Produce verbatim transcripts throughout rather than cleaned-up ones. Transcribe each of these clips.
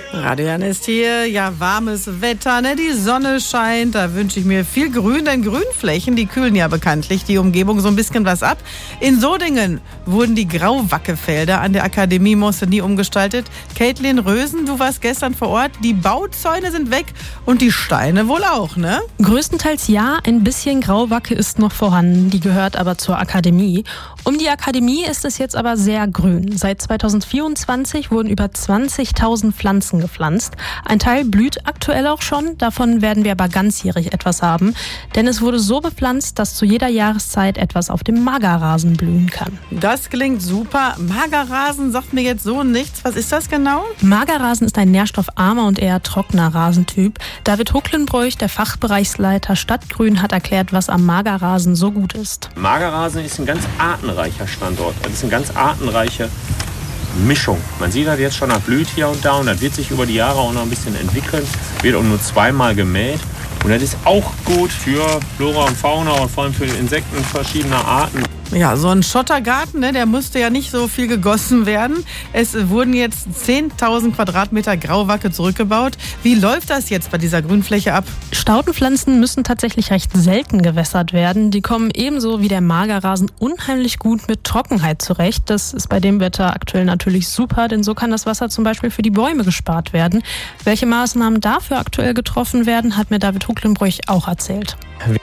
Radio Jan ist hier, ja, warmes Wetter, ne? Die Sonne scheint, da wünsche ich mir viel Grün, denn Grünflächen, die kühlen ja bekanntlich die Umgebung so ein bisschen was ab. In Sodingen wurden die Grauwackefelder an der Akademie Montcenis umgestaltet. Caitlin Rösen, du warst gestern vor Ort, die Bauzäune sind weg und die Steine wohl auch, ne? Größtenteils ja, ein bisschen Grauwacke ist noch vorhanden, die gehört aber zur Akademie. Um die Akademie ist es jetzt aber sehr grün. Seit zweitausendvierundzwanzig wurden über zwanzigtausend Pflanzen gepflanzt. Ein Teil blüht aktuell auch schon, davon werden wir aber ganzjährig etwas haben. Denn es wurde so bepflanzt, dass zu jeder Jahreszeit etwas auf dem Magerrasen blühen kann. Das klingt super. Magerrasen sagt mir jetzt so nichts. Was ist das genau? Magerrasen ist ein nährstoffarmer und eher trockener Rasentyp. David Hucklenbroich, der Fachbereichsleiter Stadtgrün, hat erklärt, was am Magerrasen so gut ist. Magerrasen ist ein ganz artenreicher Standort. Das ist eine ganz artenreiche Mischung. Man sieht das jetzt schon, das blüht hier und da und das wird sich über die Jahre auch noch ein bisschen entwickeln. Wird auch nur zweimal gemäht. Und das ist auch gut für Flora und Fauna und vor allem für Insekten verschiedener Arten. Ja, so ein Schottergarten, ne, der musste ja nicht so viel gegossen werden. Es wurden jetzt zehntausend Quadratmeter Grauwacke zurückgebaut. Wie läuft das jetzt bei dieser Grünfläche ab? Staudenpflanzen müssen tatsächlich recht selten gewässert werden. Die kommen ebenso wie der Magerrasen unheimlich gut mit Trockenheit zurecht. Das ist bei dem Wetter aktuell natürlich super, denn so kann das Wasser zum Beispiel für die Bäume gespart werden. Welche Maßnahmen dafür aktuell getroffen werden, hat mir David Hucklenbroich auch erzählt.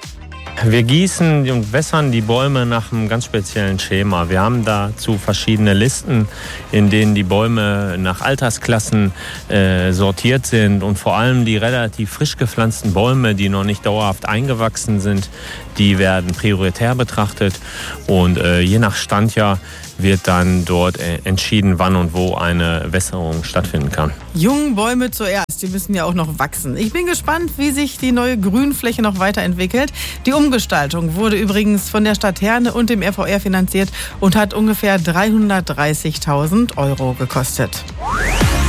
Wir gießen und wässern die Bäume nach einem ganz speziellen Schema. Wir haben dazu verschiedene Listen, in denen die Bäume nach Altersklassen äh, sortiert sind. Und vor allem die relativ frisch gepflanzten Bäume, die noch nicht dauerhaft eingewachsen sind, die werden prioritär betrachtet. Und äh, je nach Standjahr wird dann dort äh, entschieden, wann und wo eine Wässerung stattfinden kann. Jungen Bäume zuerst, die müssen ja auch noch wachsen. Ich bin gespannt, wie sich die neue Grünfläche noch weiterentwickelt. Die Umgestaltung wurde übrigens von der Stadt Herne und dem R V R finanziert und hat ungefähr dreihundertdreißigtausend Euro gekostet.